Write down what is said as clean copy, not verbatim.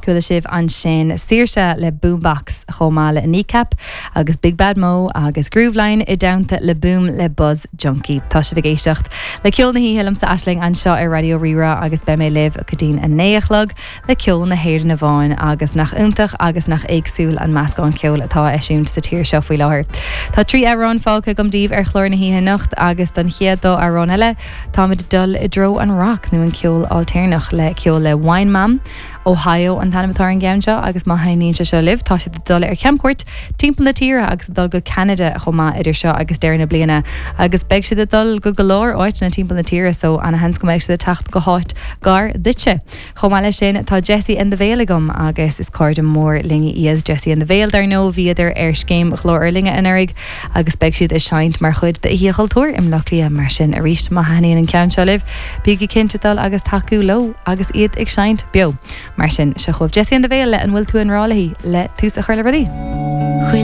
chuile sibh an sin Saoirse le Boombox chomá le Kneecap agus Big Bad Mo agus Grooveline I downta le Boom le Buzz Junkie. Tá sé bhgéistecht le ceol na híhelm sa Aisling an seo ar Radio Rira agus be mé liv go dtín a néachlog le ceol na héir na bháin agus nach úntach agus nach éagsúil an meascán ceol atá eisiúnt sa tír seo faoi láthair. Tá trí arán fáilcha gomdíobh ar chlór na híthe nocht agus don chiad dó arán eile tá muid dul I dro an rock nó an ceol alternach le ceol le Wine Mam Ohio an tanimetá an gceann seo agus má haíonn se seo liv tá sé dul ar Cheamcourt timp na tíre agus dul go Canada chomá idir seo agus déir na bliana agus beag si dul go golóir áit na timp na tíre so anna hens go méid si tacht go háit gar ditse. Chomá lei sin tá Jessie in the Vale agam agus is cordam mór lingi iad Jessie in the Vale dar nó viidir ar scéim chlór linge in arig agus beag siad is seint mar chud de híchaltúir im loclia mar sin a ríist má haíonn an ceann seo liv bíigi cinnte agus taú lo agus iad ag seint bio. Mar sin se chomh Jessie in the Vale le an bhfuil tú an rálaí le tús a chuir le ruí.